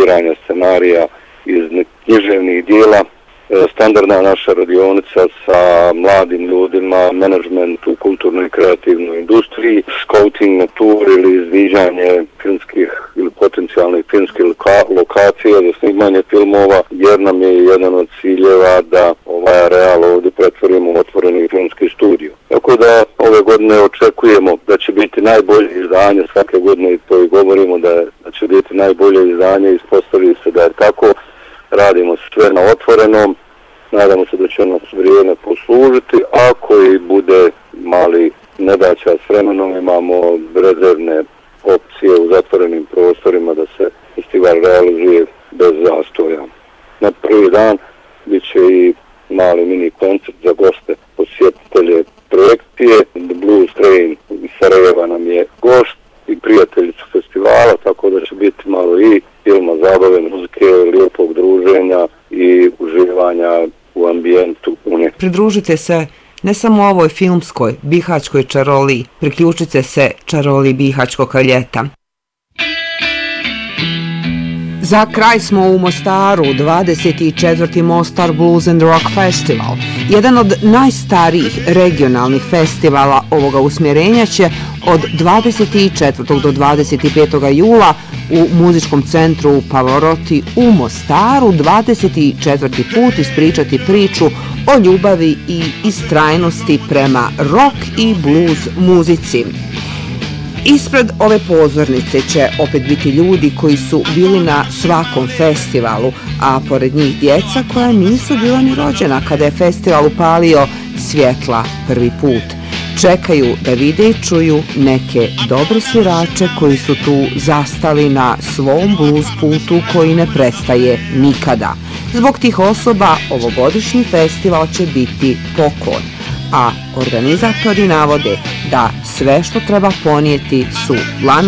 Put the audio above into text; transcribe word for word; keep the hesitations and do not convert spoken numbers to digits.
sviranja scenarija iz književnih dijela. Standardna naša radionica sa mladim ljudima, menadžment u kulturnoj i kreativnoj industriji, scouting na tur ili izviđanje filmskih ili potencijalnih filmskih loka- lokacija za snimanje filmova, jer nam je jedan od ciljeva da ovaj areal ovdje pretvorimo u otvoreni filmski studio. Tako da ove godine očekujemo da će biti najbolje izdanje, svake godine i to i govorimo da, je, da će biti najbolje izdanje, ispostavi se da je tako. Radimo sve na otvorenom, nadamo se da će nas vrijeme poslužiti, ako i bude mali nedaća s vremenom, imamo rezervne opcije u zatvorenim prostorima da se festival realizuje bez zastoja. Na prvi dan bit će i mali mini koncert za goste, posjetitelje projekcije. The Blues Train iz Sarajeva nam je gost i prijateljicu festivala, tako da će biti malo i filma, zabave, muzike, lijepog druženja i uživanja u ambijentu Unije. Pridružite se ne samo ovoj filmskoj bihaćkoj čaroliji, priključite se čaroliji bihaćkog ljeta. Za kraj smo u Mostaru, dvadeset četvrti Mostar Blues and Rock Festival. Jedan od najstarijih regionalnih festivala ovoga usmjerenja će od dvadeset četvrtog do dvadeset petog jula u muzičkom centru Pavaroti u Mostaru dvadeset četvrti put ispričati priču o ljubavi i istrajnosti prema rock i blues muzici. Ispred ove pozornice će opet biti ljudi koji su bili na svakom festivalu, a pored njih djeca koja nisu bila ni rođena kada je festival upalio svjetla prvi put. Čekaju da vide i čuju neke dobre svirače koji su tu zastali na svom blues putu koji ne prestaje nikada. Zbog tih osoba ovogodišnji festival će biti poklon, a organizatori navode da sve što treba ponijeti su